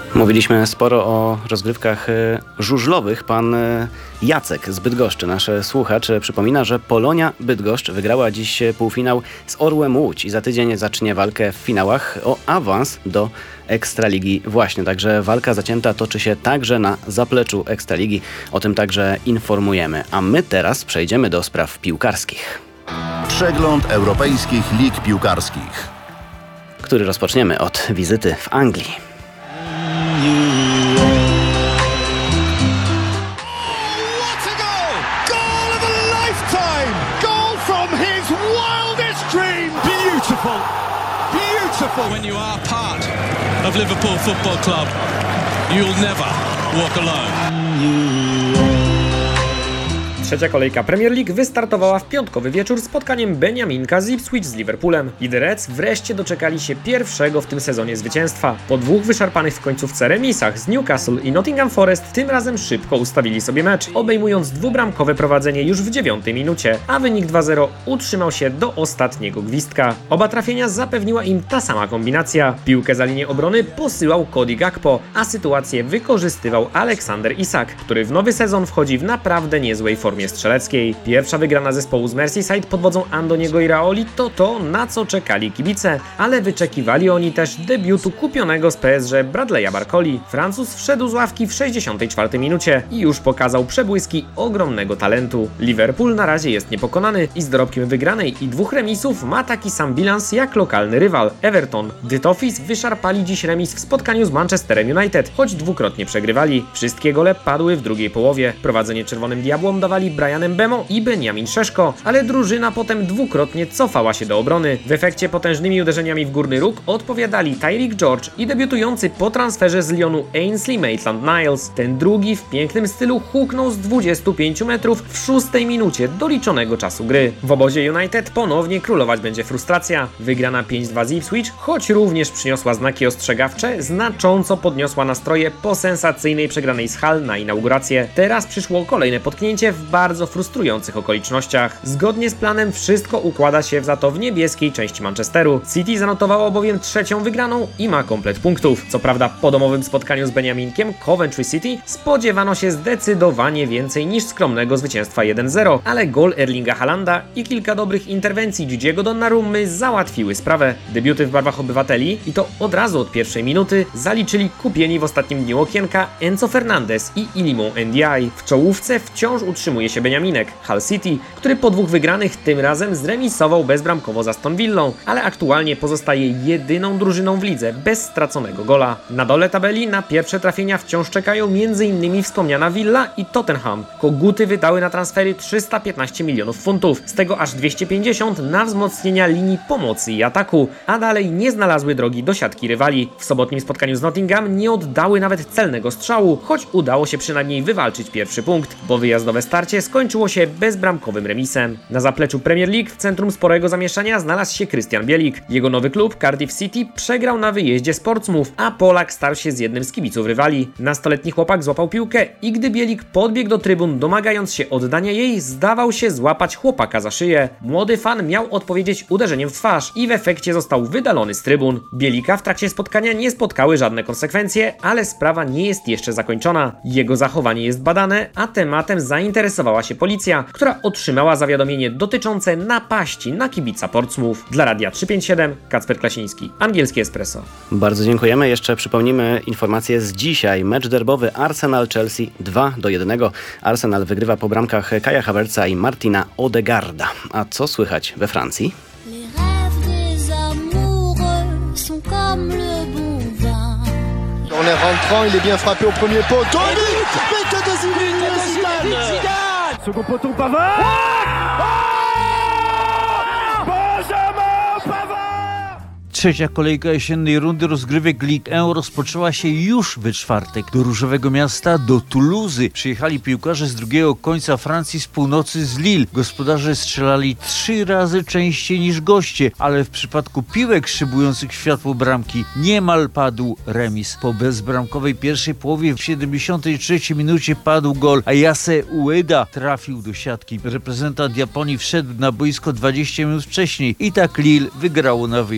Mówiliśmy sporo o rozgrywkach żużlowych. Pan Jacek z Bydgoszczy, nasz słuchacz, przypomina, że Polonia Bydgoszcz wygrała dziś półfinał z Orłem Łódź i za tydzień zacznie walkę w finałach o awans do Ekstraligi właśnie. Także walka zacięta toczy się także na zapleczu Ekstraligi. O tym także informujemy. A my teraz przejdziemy do spraw piłkarskich. Przegląd europejskich lig piłkarskich, który rozpoczniemy od wizyty w Anglii. When you are part of Liverpool Football Club, you'll never walk alone. Trzecia kolejka Premier League wystartowała w piątkowy wieczór spotkaniem Beniaminka z Ipswich z Liverpoolem. I The Reds wreszcie doczekali się pierwszego w tym sezonie zwycięstwa. Po dwóch wyszarpanych w końcówce remisach z Newcastle i Nottingham Forest tym razem szybko ustawili sobie mecz, obejmując dwubramkowe prowadzenie już w 9 minucie, a wynik 2-0 utrzymał się do ostatniego gwizdka. Oba trafienia zapewniła im ta sama kombinacja. Piłkę za linię obrony posyłał Cody Gakpo, a sytuację wykorzystywał Alexander Isak, który w nowy sezon wchodzi w naprawdę niezłej formie strzeleckiej. Pierwsza wygrana zespołu z Merseyside pod wodzą Andoniego Iraoli to, na co czekali kibice, ale wyczekiwali oni też debiutu kupionego z PSG Bradley'a Barcoli. Francuz wszedł z ławki w 64 minucie i już pokazał przebłyski ogromnego talentu. Liverpool na razie jest niepokonany i z dorobkiem wygranej i 2 remisów ma taki sam bilans jak lokalny rywal Everton. The Toffees wyszarpali dziś remis w spotkaniu z Manchesterem United, choć dwukrotnie przegrywali. Wszystkie gole padły w drugiej połowie. Prowadzenie Czerwonym Diabłom dawali Brian Mbemo i Benjamin Szeszko, ale drużyna potem dwukrotnie cofała się do obrony. W efekcie potężnymi uderzeniami w górny róg odpowiadali Tyreek George i debiutujący po transferze z Lyonu Ainsley Maitland-Niles. Ten drugi w pięknym stylu huknął z 25 metrów w 6 minucie doliczonego czasu gry. W obozie United ponownie królować będzie frustracja. Wygrana 5-2 z Ipswich, choć również przyniosła znaki ostrzegawcze, znacząco podniosła nastroje po sensacyjnej przegranej z Hull na inaugurację. Teraz przyszło kolejne potknięcie w bardzo frustrujących okolicznościach. Zgodnie z planem wszystko układa się za to w niebieskiej części Manchesteru. City zanotowało bowiem trzecią wygraną i ma komplet punktów. Co prawda po domowym spotkaniu z Beniaminkiem Coventry City spodziewano się zdecydowanie więcej niż skromnego zwycięstwa 1-0, ale gol Erlinga Haalanda i kilka dobrych interwencji Gigiego Donnarummy załatwiły sprawę. Debiuty w barwach obywateli i to od razu od pierwszej minuty zaliczyli kupieni w ostatnim dniu okienka Enzo Fernandez i Iliman Ndiaye. W czołówce wciąż utrzymuje się Beniaminek, Hull City, który po 2 wygranych tym razem zremisował bezbramkowo z Aston Villą, ale aktualnie pozostaje jedyną drużyną w lidze bez straconego gola. Na dole tabeli na pierwsze trafienia wciąż czekają m.in. wspomniana Villa i Tottenham. Koguty wydały na transfery 315 milionów funtów, z tego aż 250 na wzmocnienia linii pomocy i ataku, a dalej nie znalazły drogi do siatki rywali. W sobotnim spotkaniu z Nottingham nie oddały nawet celnego strzału, choć udało się przynajmniej wywalczyć pierwszy punkt, bo wyjazdowe starcie skończyło się bezbramkowym remisem. Na zapleczu Premier League w centrum sporego zamieszania znalazł się Krystian Bielik. Jego nowy klub Cardiff City przegrał na wyjeździe z Portsmouth, a Polak starł się z jednym z kibiców rywali. Nastoletni chłopak złapał piłkę i gdy Bielik podbiegł do trybun domagając się oddania jej, zdawał się złapać chłopaka za szyję. Młody fan miał odpowiedzieć uderzeniem w twarz i w efekcie został wydalony z trybun. Bielika w trakcie spotkania nie spotkały żadne konsekwencje, ale sprawa nie jest jeszcze zakończona. Jego zachowanie jest badane, a tematem zainteresowała się policja, która otrzymała zawiadomienie dotyczące napaści na kibica Portsmouth. Dla Radia 357 Kacper Klasiński, Angielskie Espresso. Bardzo dziękujemy. Jeszcze przypomnimy informacje z dzisiaj. Mecz derbowy Arsenal-Chelsea 2-1. Arsenal wygrywa po bramkach Kaja Havertza i Martina Odegaarda. A co słychać we Francji? Les rêves des amoureux sont comme le bon vin. En est rentrant, il est bien frappé au premier poteau. But de Zidane. Second poteau Pavard. Benjamin Pavard! Trzecia kolejka jesiennej rundy rozgrywek Ligue 1 rozpoczęła się już we czwartek. Do Różowego Miasta, do Toulouse przyjechali piłkarze z drugiego końca Francji, z północy, z Lille. Gospodarze strzelali 3 razy częściej niż goście, ale w przypadku piłek szybujących w światło bramki niemal padł remis. Po bezbramkowej pierwszej połowie w 73 minucie padł gol, a Yase Ueda trafił do siatki. Reprezentant Japonii wszedł na boisko 20 minut wcześniej i tak Lille wygrało na wyjeździe z Toulouse.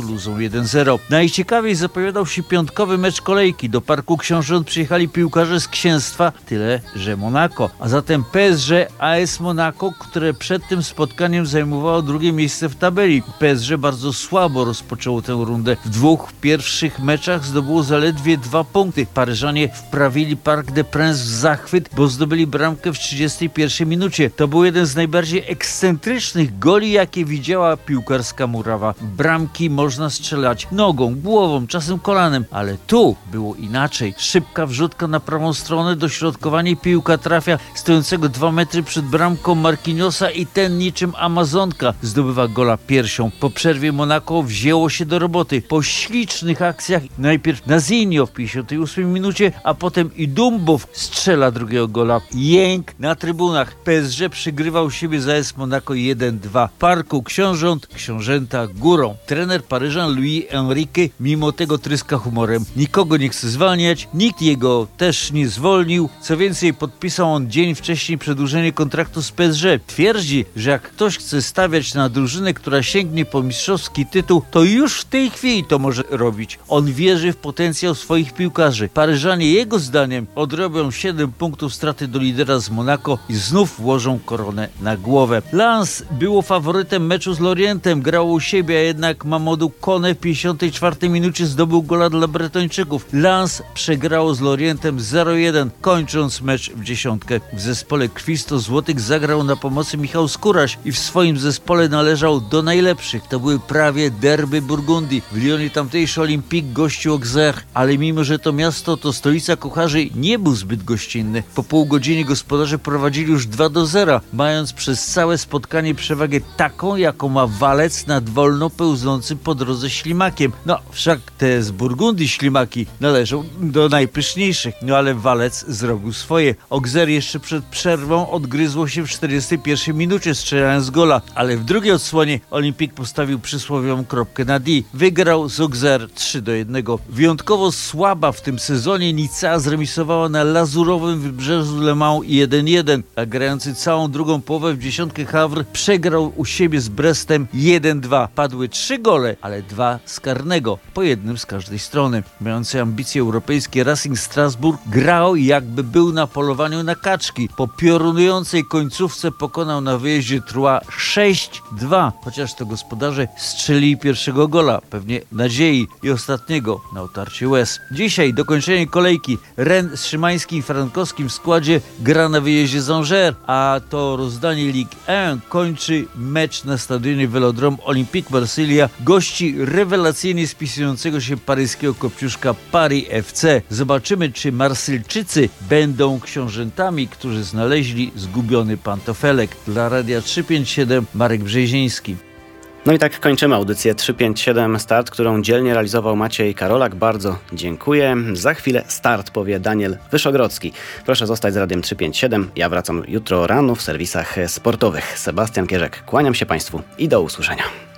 Toulousą 1-0. Najciekawiej zapowiadał się piątkowy mecz kolejki. Do Parku Książąt przyjechali piłkarze z Księstwa, tyle że Monako. A zatem PSG AS Monaco, które przed tym spotkaniem zajmowało drugie miejsce w tabeli. PSG bardzo słabo rozpoczęło tę rundę. W dwóch pierwszych meczach zdobyło zaledwie 2 punkty. Paryżanie wprawili Parc des Princes w zachwyt, bo zdobyli bramkę w 31 minucie. To był jeden z najbardziej ekscentrycznych goli, jakie widziała piłkarska murawa. Bramki można strzelać nogą, głową, czasem kolanem, ale tu było inaczej. Szybka wrzutka na prawą stronę, dośrodkowanie, piłka trafia stojącego 2 metry przed bramką Marquinhosa i ten niczym Amazonka zdobywa gola piersią. Po przerwie Monaco wzięło się do roboty. Po ślicznych akcjach najpierw Nazinho w 58 minucie, a potem i Dumbow strzela drugiego gola. Jęk na trybunach. PSG przygrywał siebie za AS Monaco 1-2. Parku Książąt, książęta górą. Trener Paryżan Luis Enrique mimo tego tryska humorem. Nikogo nie chce zwalniać, nikt jego też nie zwolnił. Co więcej, podpisał on dzień wcześniej przedłużenie kontraktu z PSG. Twierdzi, że jak ktoś chce stawiać na drużynę, która sięgnie po mistrzowski tytuł, to już w tej chwili to może robić. On wierzy w potencjał swoich piłkarzy. Paryżanie jego zdaniem odrobią 7 punktów straty do lidera z Monaco i znów włożą koronę na głowę. Lens było faworytem meczu z Lorientem, grało u siebie, a jednak Mamadou Kone w 54 minucie zdobył gola dla Bretończyków. Lens przegrało z Lorientem 0-1, kończąc mecz w dziesiątkę. W zespole krwisto-złotych zagrał na pomocy Michał Skóraś i w swoim zespole należał do najlepszych. To były prawie derby Burgundii. W Lyonie tamtejszy Olympique gościł Auxerre, ale mimo, że to miasto to stolica kucharzy, nie był zbyt gościnny. Po pół godziny gospodarze prowadzili już 2-0, mając przez całe spotkanie przewagę taką, jaką ma walec nad wolno pełznącym po drodze ślimakiem. No, wszak te z Burgundii ślimaki należą do najpyszniejszych. No ale walec zrobił swoje. Auxerre jeszcze przed przerwą odgryzło się w 41 minucie, strzelając gola, ale w drugiej odsłonie Olympique postawił przysłowiową kropkę na D. Wygrał z Auxerre 3-1. Wyjątkowo słaba w tym sezonie Nicea zremisowała na lazurowym wybrzeżu Le Mans 1-1, a grający całą drugą połowę w dziesiątkę Havre przegrał u siebie z Brestem 1-2. Padły 3 gole, ale 2 z karnego, po jednym z każdej strony. Mający ambicje europejskie Racing Strasbourg grał, jakby był na polowaniu na kaczki. Po piorunującej końcówce pokonał na wyjeździe Troyes 6-2, chociaż to gospodarze strzelili pierwszego gola, pewnie nadziei, i ostatniego na otarcie łez. Dzisiaj dokończenie kolejki. Rennes z Szymańskim i Frankowskim w składzie gra na wyjeździe z Angers, a to rozdanie Ligue 1 kończy mecz na stadionie Velodrome. Olympique Marsylia gości rewelacyjnie spisującego się paryskiego kopciuszka Paris FC. Zobaczymy, czy Marsylczycy będą książętami, którzy znaleźli zgubiony pantofelek. Dla Radia 357 Marek Brzeziński. No i tak kończymy audycję 357 Start, którą dzielnie realizował Maciej Karolak. Bardzo dziękuję. Za chwilę start powie Daniel Wyszogrodzki. Proszę zostać z Radiem 357. Ja wracam jutro rano w serwisach sportowych. Sebastian Kierzek. Kłaniam się Państwu i do usłyszenia.